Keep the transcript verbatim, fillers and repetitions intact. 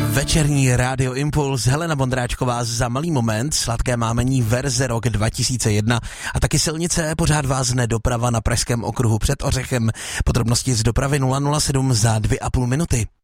Večerní rádio Impuls, Helena Vondráčková za malý moment, sladké mámení verze rok dva tisíce jedna a taky silnice pořád vázne doprava na Pražském okruhu před Ořechem. Podrobnosti z dopravy nula nula sedm za dvě a půl minuty.